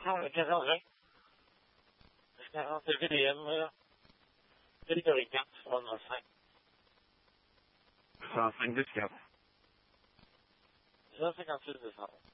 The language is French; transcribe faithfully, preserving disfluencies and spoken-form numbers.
le quatorze. quarante V D M, territoire quatre, soixante-cinq. cent cinq dix-quatre. cent cinquante-six deux cents.